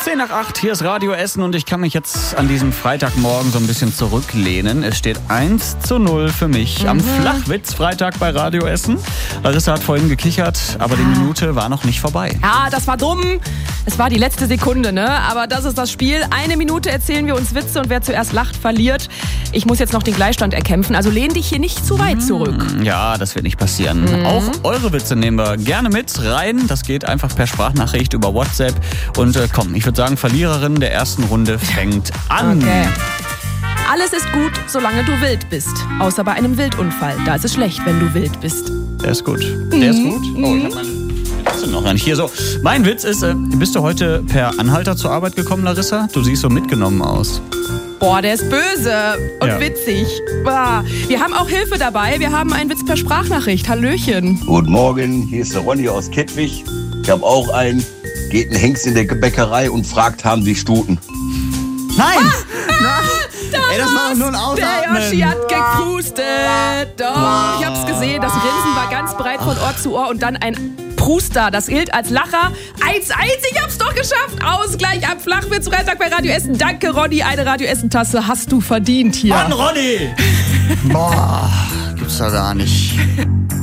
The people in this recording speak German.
7:10, hier ist Radio Essen und ich kann mich jetzt an diesem Freitagmorgen so ein bisschen zurücklehnen. Es steht 1:0 für mich am Flachwitz-Freitag bei Radio Essen. Larissa hat vorhin gekichert, aber die Minute war noch nicht vorbei. Ja, das war dumm. Es war die letzte Sekunde, ne? Aber das ist das Spiel. 1 Minute erzählen wir uns Witze und wer zuerst lacht, verliert. Ich muss jetzt noch den Gleichstand erkämpfen, also lehn dich hier nicht zu weit zurück. Ja, das wird nicht passieren. Auch eure Witze nehmen wir gerne mit rein. Das geht einfach per Sprachnachricht über WhatsApp. Und komm, ich würde sagen, Verliererin der ersten Runde fängt an. Okay. Alles ist gut, solange du wild bist. Außer bei einem Wildunfall. Da ist es schlecht, wenn du wild bist. Der ist gut. Der ist gut? Oh, ich hab meine Witze noch gar nicht hier. So, mein Witz ist, bist du heute per Anhalter zur Arbeit gekommen, Larissa? Du siehst so mitgenommen aus. Boah, der ist böse und witzig. Boah. Wir haben auch Hilfe dabei. Wir haben einen Witz per Sprachnachricht. Hallöchen. Guten Morgen, hier ist der Ronny aus Kettwig. Ich habe auch einen. Geht ein Hengst in der Bäckerei und fragt, haben Sie Stuten? Nein! Ey, das war doch nur ein Ausatmen. Der Yoshi hat gekrustet. Doch, ich hab's gesehen. Das Grinsen war ganz breit von Ohr zu Ohr und dann ein Pruster. Das gilt als Lacher. 1:1, ich hab's doch geschafft. Ausgleich am Flachwitz-Freitag bei Radio Essen. Danke, Ronny. Eine Radio Essen-Tasse hast du verdient hier. Mann, Ronny! Boah, gibt's doch gar nicht.